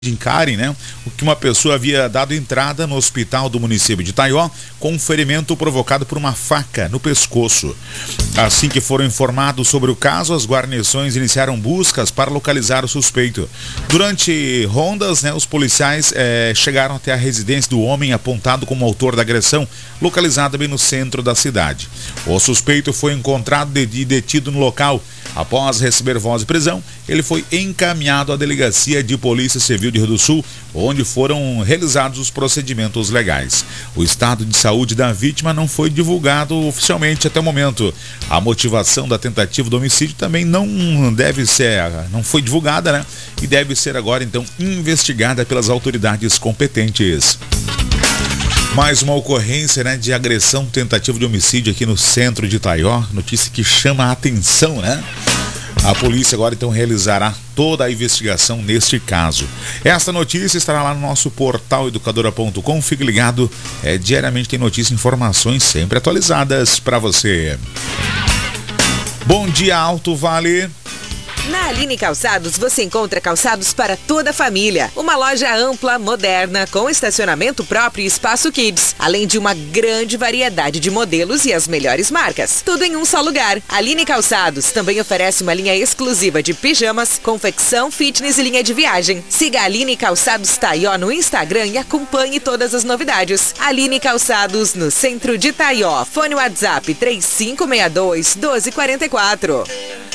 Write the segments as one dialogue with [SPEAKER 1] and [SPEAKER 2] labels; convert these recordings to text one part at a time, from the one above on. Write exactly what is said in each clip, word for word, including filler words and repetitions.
[SPEAKER 1] em Karen, né, o que uma pessoa havia dado entrada no hospital do município de Itaió com um ferimento provocado por uma faca no pescoço. Assim que foram informados sobre o caso, as guarnições iniciaram buscas para localizar o suspeito. Durante rondas, né, os policiais eh, chegaram até a residência do homem apontado como autor da agressão, localizada bem no centro da cidade. O suspeito foi encontrado e detido no local. Após receber voz de prisão, ele foi encaminhado à delegacia de Polícia Civil de Rio do Sul, onde foram realizados os procedimentos legais. O estado de saúde da vítima não foi divulgado oficialmente até o momento. A motivação da tentativa de homicídio também não deve ser, não foi divulgada, né? E deve ser agora então investigada pelas autoridades competentes. Mais uma ocorrência, né, de agressão, tentativa de homicídio aqui no centro de Itaió, notícia que chama a atenção, né? A polícia agora então realizará toda a investigação neste caso. Esta notícia estará lá no nosso portal educadora ponto com. Fique ligado, é, diariamente tem notícias e informações sempre atualizadas para você. Bom dia, Alto Vale.
[SPEAKER 2] Na Aline Calçados você encontra calçados para toda a família. Uma loja ampla, moderna, com estacionamento próprio e espaço kids. Além de uma grande variedade de modelos e as melhores marcas. Tudo em um só lugar. Aline Calçados também oferece uma linha exclusiva de pijamas, confecção, fitness e linha de viagem. Siga a Aline Calçados Itaió no Instagram e acompanhe todas as novidades. Aline Calçados, no centro de Itaió. Fone WhatsApp três cinco seis dois, um dois quatro quatro.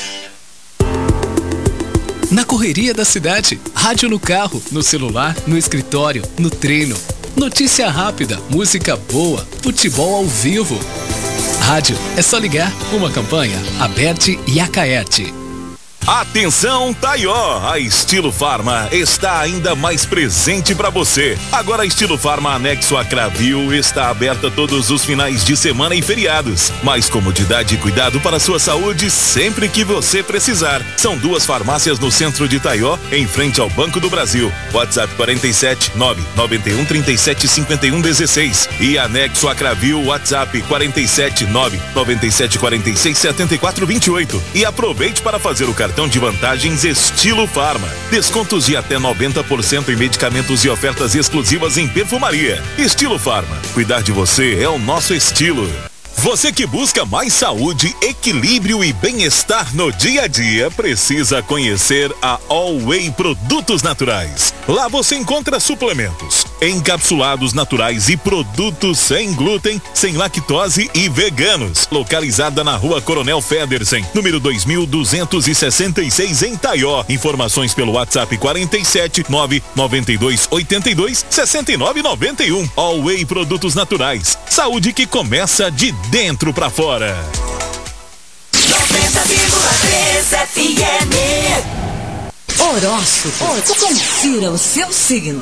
[SPEAKER 3] Na correria da cidade, rádio no carro, no celular, no escritório, no treino. Notícia rápida, música boa, futebol ao vivo. Rádio, é só ligar. Uma campanha, Aberte e Acaerte.
[SPEAKER 4] Atenção, Taió! A Estilo Farma está ainda mais presente para você. Agora a Estilo Farma anexo a Cravil está aberta todos os finais de semana e feriados. Mais comodidade e cuidado para a sua saúde sempre que você precisar. São duas farmácias no centro de Taió, em frente ao Banco do Brasil. WhatsApp quarenta e sete, nove nove um, trinta e sete, cinquenta e um, dezesseis. E anexo a Cravil, WhatsApp quarenta e sete, nove nove sete, quarenta e seis, setenta e quatro, vinte e oito. E aproveite para fazer o cartão de vantagens Estilo Farma. Descontos de até noventa por cento em medicamentos e ofertas exclusivas em perfumaria. Estilo Farma. Cuidar de você é o nosso estilo. Você que busca mais saúde, equilíbrio e bem-estar no dia a dia, precisa conhecer a All Whey Produtos Naturais. Lá você encontra suplementos, encapsulados naturais e produtos sem glúten, sem lactose e veganos. Localizada na Rua Coronel Federsen, número dois mil duzentos e sessenta e seis em Taió. Informações pelo WhatsApp quarenta e sete, nove nove dois, oito dois, seis nove nove um. All Whey Produtos Naturais. Saúde que começa de dentro pra fora.
[SPEAKER 5] noventa vírgula três F M. Horóscopo. Confira o seu signo.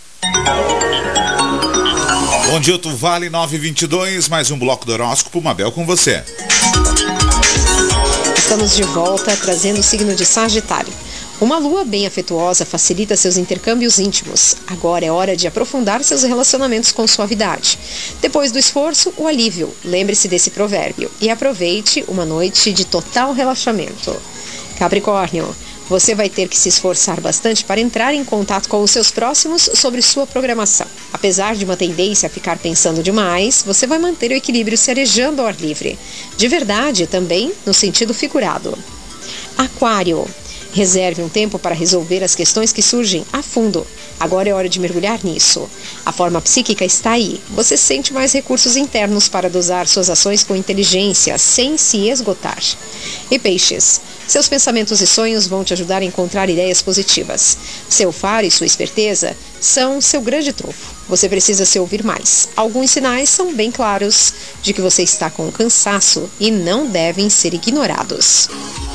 [SPEAKER 1] Bom dia, Tu Vale nove e vinte e dois, mais um bloco do horóscopo. Mabel com você.
[SPEAKER 6] Estamos de volta trazendo o signo de Sagitário. Uma lua bem afetuosa facilita seus intercâmbios íntimos. Agora é hora de aprofundar seus relacionamentos com suavidade. Depois do esforço, o alívio. Lembre-se desse provérbio e aproveite uma noite de total relaxamento. Capricórnio, você vai ter que se esforçar bastante para entrar em contato com os seus próximos sobre sua programação. Apesar de uma tendência a ficar pensando demais, você vai manter o equilíbrio se arejando ao ar livre. De verdade, também no sentido figurado. Aquário. Reserve um tempo para resolver as questões que surgem a fundo. Agora é hora de mergulhar nisso. A forma psíquica está aí. Você sente mais recursos internos para dosar suas ações com inteligência, sem se esgotar. E Peixes, seus pensamentos e sonhos vão te ajudar a encontrar ideias positivas. Seu faro e sua esperteza são seu grande trunfo. Você precisa se ouvir mais. Alguns sinais são bem claros de que você está com cansaço e não devem ser ignorados.